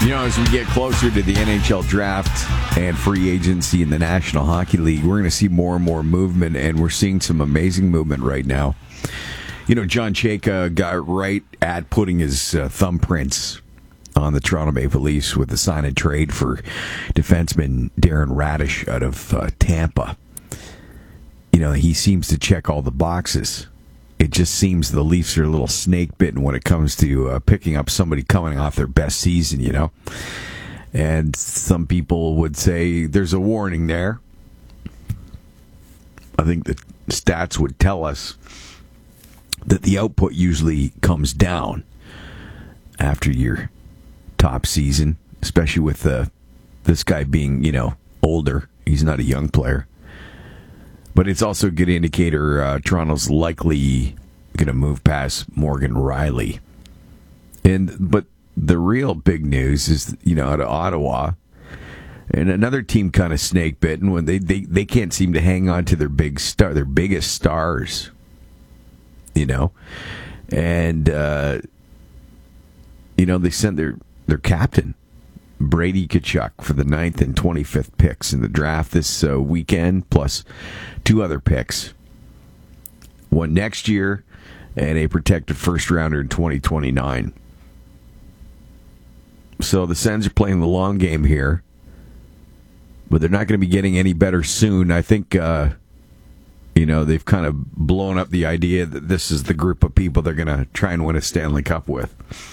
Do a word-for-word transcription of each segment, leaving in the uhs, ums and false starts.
You know, as we get closer to the N H L draft and free agency in the National Hockey League, we're going to see more and more movement, and we're seeing some amazing movement right now. You know, John Chayka got right at putting his uh, thumbprints on the Toronto Maple Leafs with the sign and trade for defenseman Darren Radish out of uh, Tampa. You know, he seems to check all the boxes. It just seems the Leafs are a little snake bitten when it comes to uh, picking up somebody coming off their best season, you know. And some people would say there's a warning there. I think the stats would tell us that the output usually comes down after your top season, especially with uh, this guy being, you know, older. He's not a young player. But it's also a good indicator uh, Toronto's likely going to move past Morgan Rielly. And but the real big news is, you know, out of Ottawa, and another team kind of snake bitten when they, they, they can't seem to hang on to their big star, their biggest stars, you know, and uh, you know they sent their their captain Brady Tkachuk for the ninth and twenty-fifth picks in the draft this uh, weekend, plus two other picks. One next year, and a protected first-rounder in twenty twenty-nine. So the Sens are playing the long game here, but they're not going to be getting any better soon. I think, uh, you know, they've kind of blown up the idea that this is the group of people they're going to try and win a Stanley Cup with.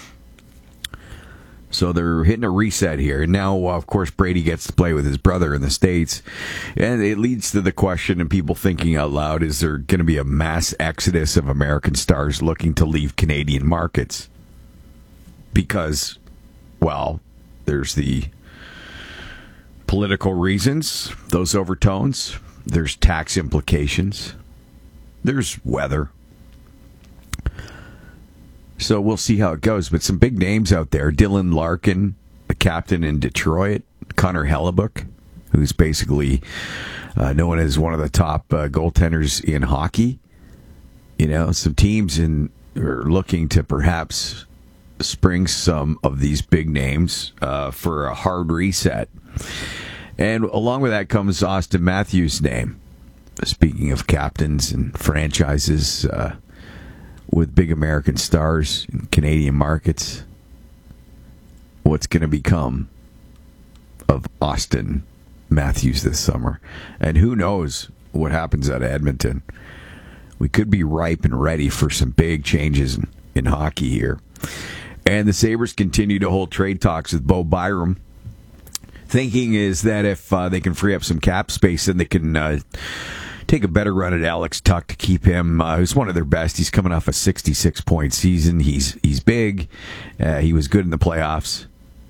So they're hitting a reset here. Now, uh, of course, Brady gets to play with his brother in the States. And it leads to the question, and people thinking out loud, is there going to be a mass exodus of American stars looking to leave Canadian markets? Because, well, there's the political reasons, those overtones. There's tax implications. There's weather. So we'll see how it goes. But some big names out there. Dylan Larkin, the captain in Detroit. Connor Hellebuck, who's basically uh, known as one of the top uh, goaltenders in hockey. You know, some teams in are looking to perhaps spring some of these big names uh, for a hard reset. And along with that comes Auston Matthews' name. Speaking of captains and franchises, uh, with big American stars in Canadian markets, what's going to become of Auston Matthews this summer? And who knows what happens at Edmonton? We could be ripe and ready for some big changes in, in hockey here. And the Sabres continue to hold trade talks with Bo Byram. Thinking is that if uh, they can free up some cap space, then they can uh, take a better run at Alex Tuch to keep him. Uh, he's one of their best. He's coming off a sixty-six point season. He's he's big. Uh, he was good in the playoffs.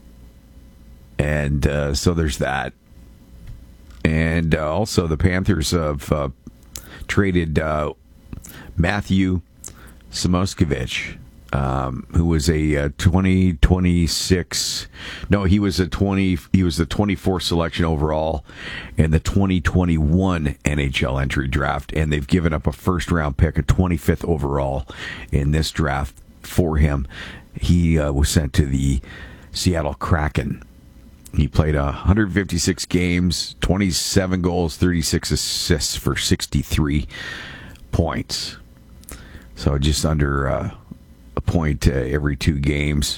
And uh, so there's that. And uh, also the Panthers have uh, traded uh, Matthew Samoskevich, um, who was a uh, twenty twenty-six. No, he was a twenty. He was the twenty-fourth selection overall in the twenty twenty-one N H L entry draft, and they've given up a first round pick, a twenty-fifth overall in this draft for him. He uh, was sent to the Seattle Kraken. He played one hundred fifty-six games, twenty-seven goals, thirty-six assists for sixty-three points. So just under uh, a point uh, every two games.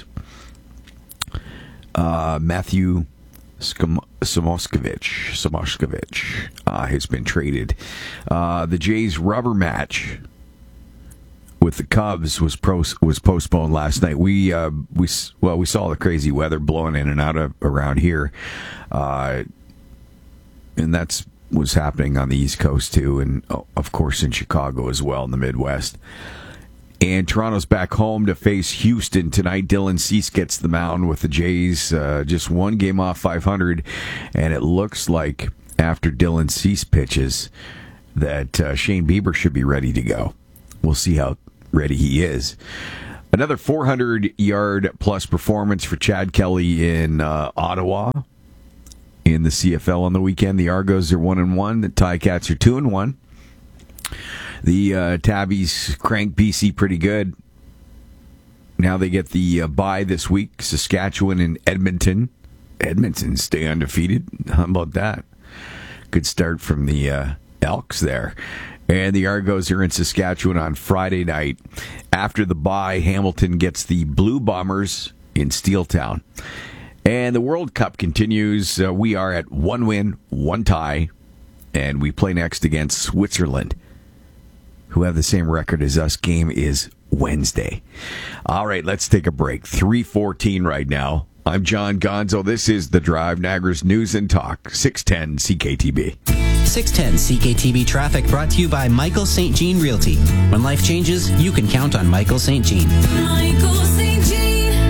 Uh, Matthew Skom- Samoskevich, Samoskevich uh, has been traded. Uh, the Jays' rubber match with the Cubs was pros- was postponed last night. We uh, we well we saw the crazy weather blowing in and out of around here, uh, and that's was happening on the East Coast too, and oh, of course in Chicago as well in the Midwest. And Toronto's back home to face Houston tonight. Dylan Cease gets the mound with the Jays, uh, just one game off five hundred, and it looks like after Dylan Cease pitches that uh, Shane Bieber should be ready to go. We'll see how ready he is. Another four hundred yard plus performance for Chad Kelly in uh, Ottawa in the C F L on the weekend. The Argos are one and one. The Ticats are two and one. The uh, Tabbies crank B C pretty good. Now they get the uh, bye this week. Saskatchewan and Edmonton. Edmonton stay undefeated. How about that? Good start from the uh, Elks there. And the Argos are in Saskatchewan on Friday night. After the bye, Hamilton gets the Blue Bombers in Steeltown. And the World Cup continues. Uh, we are at one win, one tie, and we play next against Switzerland, who have the same record as us. Game is Wednesday. All right, let's take a break. three fourteen right now. I'm John Gonzo. This is The Drive, Niagara's News and Talk, six ten C K T B. six ten C K T B traffic brought to you by Michael Saint Jean Realty. When life changes, you can count on Michael Saint Jean. Michael Saint Jean.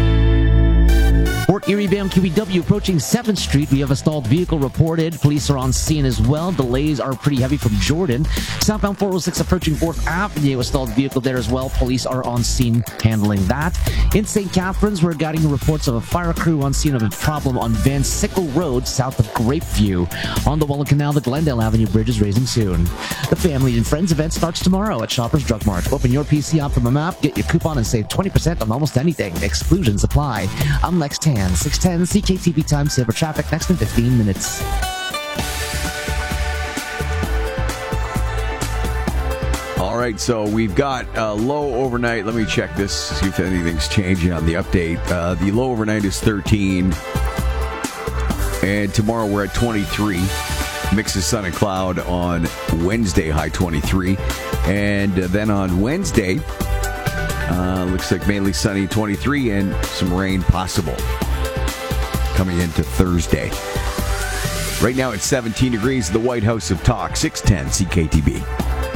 Port Erie Bound Q E W approaching seventh Street. We have a stalled vehicle reported. Police are on scene as well. Delays are pretty heavy from Jordan. Southbound four oh six approaching fourth Avenue. A stalled vehicle there as well. Police are on scene handling that. In Saint Catharines, we're getting reports of a fire crew on scene of a problem on Van Sickle Road south of Grapeview. On the Welland Canal, the Glendale Avenue Bridge is raising soon. The Family and Friends event starts tomorrow at Shoppers Drug Mart. Open your P C Optimum app, get your coupon, and save twenty percent on almost anything. Exclusions apply. I'm Lex Tan. six ten C K T V time saver traffic next in fifteen minutes. All right, so we've got uh, low overnight. Let me check this, see if anything's changing on the update. Uh, the low overnight is thirteen, and tomorrow we're at twenty-three. Mix of sun and cloud on Wednesday, high twenty-three. And then on Wednesday, uh, looks like mainly sunny, twenty-three, and some rain possible coming into Thursday. Right now it's seventeen degrees at the White House of Talk, six ten C K T B.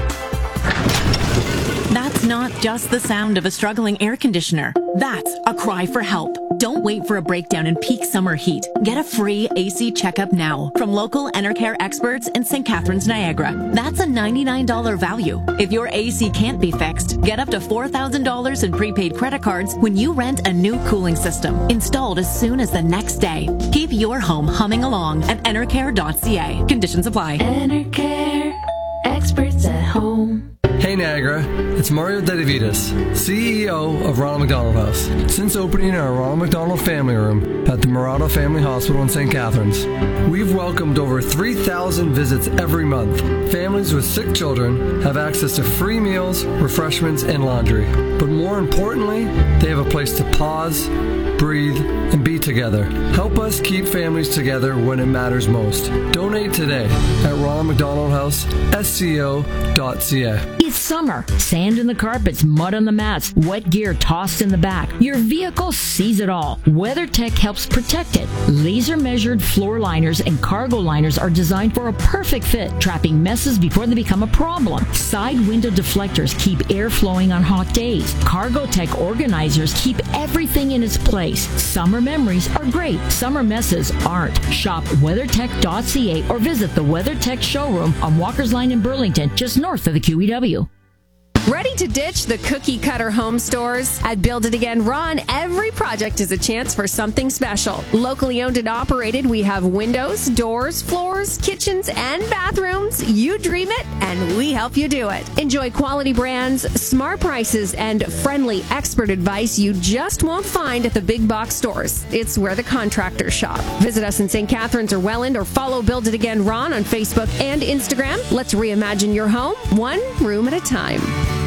That's not just the sound of a struggling air conditioner. That's a cry for help. Don't wait for a breakdown in peak summer heat. Get a free A C checkup now from local Enercare experts in Saint Catharines, Niagara. That's a ninety-nine dollars value. If your A C can't be fixed, get up to four thousand dollars in prepaid credit cards when you rent a new cooling system, installed as soon as the next day. Keep your home humming along at enercare dot c a. Conditions apply. Enercare, experts at home. Hey Niagara, it's Mario Dedivitas, C E O of Ronald McDonald House. Since opening our Ronald McDonald Family Room at the Murado Family Hospital in Saint Catharines, we've welcomed over three thousand visits every month. Families with sick children have access to free meals, refreshments, and laundry. But more importantly, they have a place to pause, breathe, and be together. Help us keep families together when it matters most. Donate today at Ronald McDonald House, S C O dot C A. It's summer. Sand in the carpets, mud on the mats, wet gear tossed in the back. Your vehicle sees it all. WeatherTech helps protect it. Laser measured floor liners and cargo liners are designed for a perfect fit, trapping messes before they become a problem. Side window deflectors keep air flowing on hot days. CargoTech organizers keep everything in its place. Summer memories are great. Summer messes aren't. Shop WeatherTech dot C A or visit the WeatherTech showroom on Walker's Line in Burlington, just north of the Q E W. Ready to ditch the cookie cutter home stores? At Build It Again Ron, every project is a chance for something special. Locally owned and operated, we have windows, doors, floors, kitchens, and bathrooms. You dream it, and we help you do it. Enjoy quality brands, smart prices, and friendly expert advice you just won't find at the big box stores. It's where the contractors shop. Visit us in Saint Catharines or Welland, or follow Build It Again Ron on Facebook and Instagram. Let's reimagine your home, one room at a time.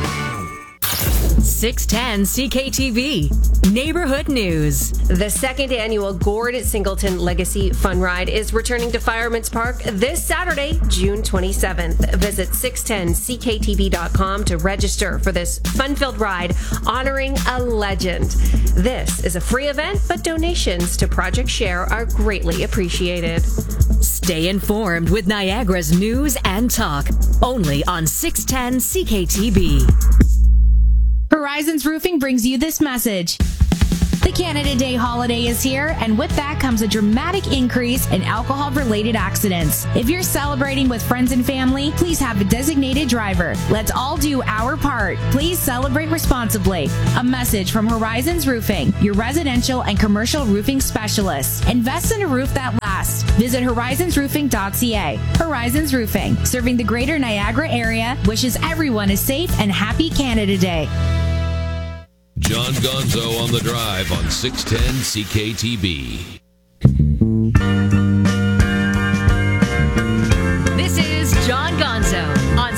six ten C K T V Neighborhood News. The second annual Gord Singleton Legacy Fun Ride is returning to Fireman's Park this Saturday, June twenty-seventh. Visit six ten C K T V dot com to register for this fun-filled ride honoring a legend. This is a free event, but donations to Project Share are greatly appreciated. Stay informed with Niagara's news and talk, only on six ten C K T V. Horizons Roofing brings you this message. The Canada Day holiday is here, and with that comes a dramatic increase in alcohol-related accidents. If you're celebrating with friends and family, please have a designated driver. Let's all do our part. Please celebrate responsibly. A message from Horizons Roofing, your residential and commercial roofing specialists. Invest in a roof that lasts. Visit horizons roofing dot c a. Horizons Roofing, serving the greater Niagara area, wishes everyone a safe and happy Canada Day. John Gonzo on the Drive on six ten C K T B. This is John Gonzo on